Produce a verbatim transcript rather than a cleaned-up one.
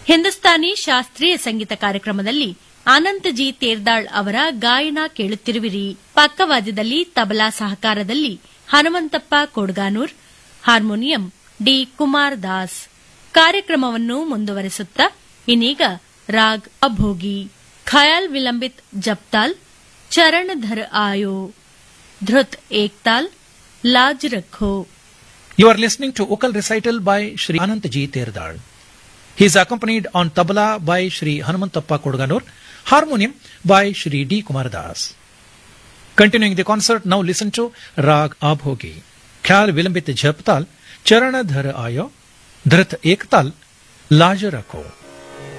ಹಿಂದೂಸ್ತಾನಿ ಶಾಸ್ತ್ರೀಯ ಸಂಗೀತ ಕಾರ್ಯಕ್ರಮದಲ್ಲಿ ಅನಂತ್ ಜಿ ತೇರ್ದಾಳ್ ಅವರ ಗಾಯನ ಕೇಳುತ್ತಿರುವಿರಿ. ಪಕ್ಕವಾದ್ಯದಲ್ಲಿ ತಬಲಾ ಸಹಕಾರದಲ್ಲಿ ಹನುಮಂತಪ್ಪ ಕೊಡ್ಗಾನೂರ್, ಹಾರ್ಮೋನಿಯಂ ಡಿ ಕುಮಾರ್ ದಾಸ್. ಕಾರ್ಯಕ್ರಮವನ್ನು ಮುಂದುವರೆಸುತ್ತಾ ಇನ್ನೀಗ ರಾಗ್ ಅಭೋಗಿ, ಖಯಾಲ್ ವಿಲಂಬಿತ್ ಜಪ್ತಾಲ್, ಚರಣ್ ಧರ್ ಆಯೋ, ಧೃತ್ Ektaal, lodge ರಖೋ. You are listening to vocal recital by Shri Anant Ji Terdal. He is accompanied on tabla by Shri Hanumantappa Kodganur, harmonium by Shri D. Kumar Das. Continuing the concert, now listen to Rag Abhogi, Khyal Vilambit Jhaptal, Charana Dhar Ayo, Dhrit Ektal, Laj Rakho.